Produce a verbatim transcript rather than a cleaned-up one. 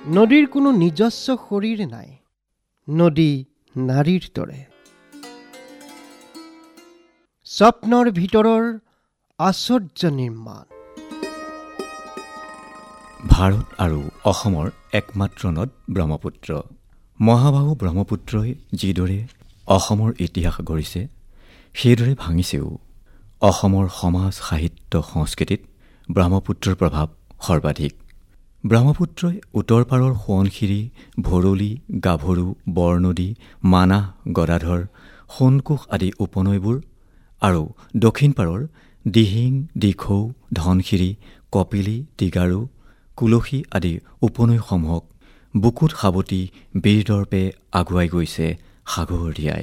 নদীৰ কোনো নিজস্ব শৰীৰ নাই, নদী নাৰীৰ দৰে। স্বপ্নৰ ভিতৰৰ আশ্চৰ্য নিৰ্মাণ। ভাৰত আৰু অসমৰ একমাত্ৰ নদ ব্ৰহ্মপুত্ৰ। মহাবাহু ব্ৰহ্মপুত্ৰই যিদৰে অসমৰ ইতিহাস গঢ়িছে, সেইদৰে ভাঙিছেও। অসমৰ সমাজ, সাহিত্য, সংস্কৃতিত ব্ৰহ্মপুত্ৰৰ প্ৰভাৱ সৰ্বাধিক। ব্ৰহ্মপুত্ৰই উত্তৰ পাৰৰ সোৱণশিৰি, ভৰলী, গাভৰু, বৰনদী, মানাহ, গদাধৰ, সোণকোষ আদি উপনৈবোৰ আৰু দক্ষিণ পাৰৰ দিহিং, দিখৌ, ধনশিৰি, কপিলী, টিগাৰু, কুলসী আদি উপনৈসমূহক বুকুত সাৱটি বীৰদৰ্পে আগুৱাই গৈছে সাগৰ দিয়াই।